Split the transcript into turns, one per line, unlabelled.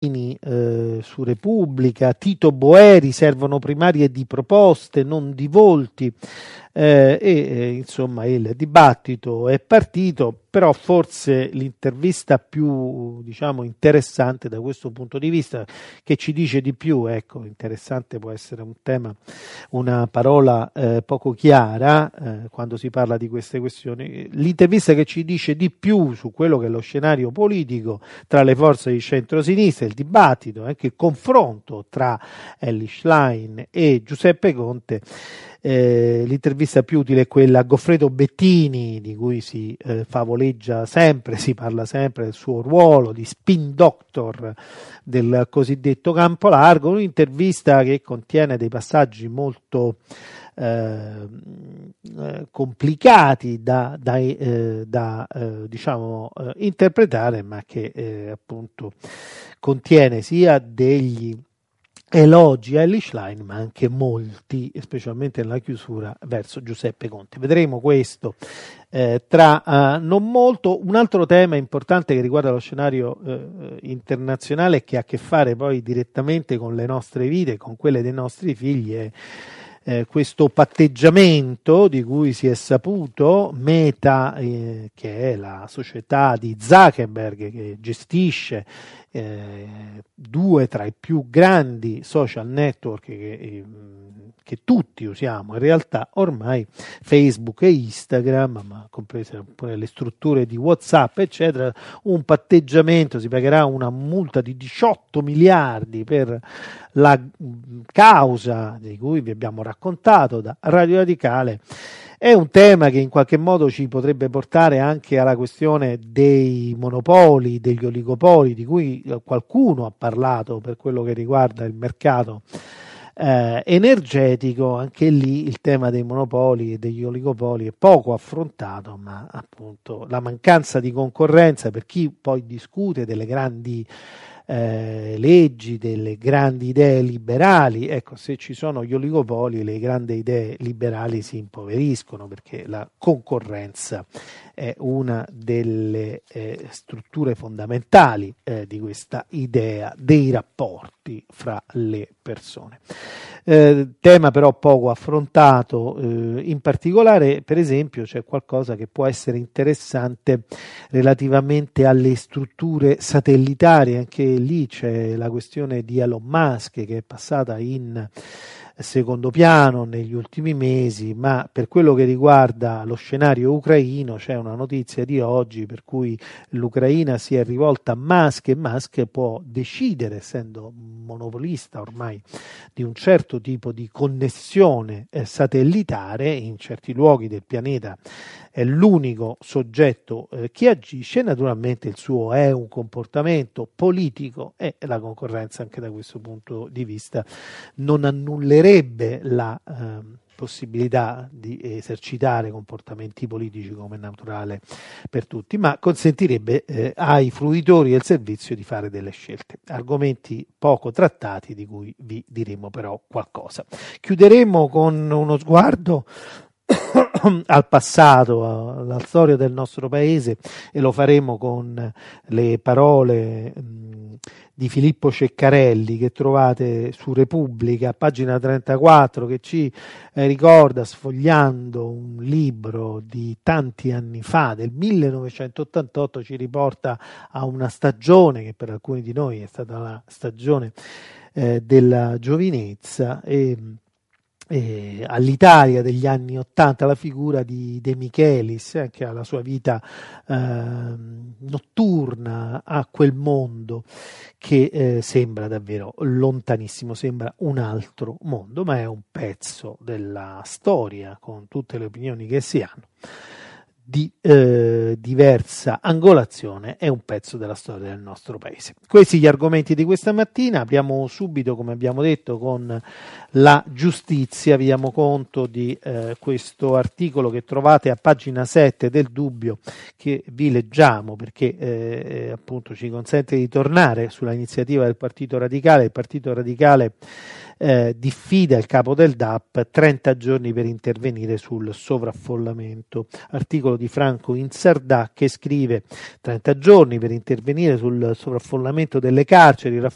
su Repubblica, Tito Boeri, servono primarie di proposte, non di volti, insomma il dibattito è partito, però forse l'intervista più interessante da questo punto di vista, che ci dice di più, ecco, interessante può essere un tema, una parola poco chiara quando si parla di queste questioni, l'intervista che ci dice di più su quello che è lo scenario politico tra le forze di centrosinistra, il dibattito, anche il confronto tra Elly Schlein e Giuseppe Conte. L'intervista più utile è quella a Goffredo Bettini, di cui si favoleggia sempre, si parla sempre del suo ruolo di spin doctor del cosiddetto campo largo, un'intervista che contiene dei passaggi molto complicati da interpretare, ma che appunto contiene sia degli elogi a Elly Schlein, ma anche molti, specialmente nella chiusura, verso Giuseppe Conte. Vedremo questo tra non molto. Un altro tema importante che riguarda lo scenario internazionale e che ha a che fare poi direttamente con le nostre vite, con quelle dei nostri figli, è questo patteggiamento di cui si è saputo. Meta, che è la società di Zuckerberg che gestisce due tra i più grandi social network che tutti usiamo in realtà ormai, Facebook e Instagram, ma comprese pure le strutture di WhatsApp eccetera, un patteggiamento, si pagherà una multa di 18 miliardi per la causa di cui vi abbiamo raccontato da Radio Radicale. È un tema che in qualche modo ci potrebbe portare anche alla questione dei monopoli, degli oligopoli, di cui qualcuno ha parlato per quello che riguarda il mercato energetico. Anche lì il tema dei monopoli e degli oligopoli è poco affrontato, ma appunto la mancanza di concorrenza, per chi poi discute delle grandi leggi, delle grandi idee liberali, ecco, se ci sono gli oligopoli le grandi idee liberali si impoveriscono, perché la concorrenza è una delle strutture fondamentali di questa idea dei rapporti fra le persone. Tema però poco affrontato, in particolare per esempio c'è qualcosa che può essere interessante relativamente alle strutture satellitari. Anche lì c'è la questione di Elon Musk, che è passata in secondo piano negli ultimi mesi, ma per quello che riguarda lo scenario ucraino c'è una notizia di oggi per cui l'Ucraina si è rivolta a Musk e Musk può decidere, essendo monopolista ormai di un certo tipo di connessione satellitare in certi luoghi del pianeta, è l'unico soggetto che agisce. Naturalmente il suo è un comportamento politico e la concorrenza anche da questo punto di vista non annullerebbe la possibilità di esercitare comportamenti politici, come è naturale per tutti, ma consentirebbe ai fruitori del servizio di fare delle scelte. Argomenti poco trattati di cui vi diremo però qualcosa. Chiuderemo con uno sguardo al passato, alla storia del nostro paese, e lo faremo con le parole di Filippo Ceccarelli che trovate su Repubblica, pagina 34, che ci ricorda, sfogliando un libro di tanti anni fa, del 1988, ci riporta a una stagione che per alcuni di noi è stata la stagione della giovinezza e all'Italia degli anni '80, la figura di De Michelis, anche alla sua vita notturna, a quel mondo che sembra davvero lontanissimo, sembra un altro mondo, ma è un pezzo della storia, con tutte le opinioni che si hanno, di diversa angolazione, è un pezzo della storia del nostro paese. Questi gli argomenti di questa mattina. Apriamo subito, come abbiamo detto, con la giustizia. Vi diamo conto di questo articolo che trovate a pagina 7 del Dubbio, che vi leggiamo perché appunto ci consente di tornare sulla iniziativa del Partito Radicale. Il Partito Radicale diffida il capo del DAP, 30 giorni per intervenire sul sovraffollamento. Articolo di Franco Insardà che scrive: 30 giorni per intervenire sul sovraffollamento delle carceri,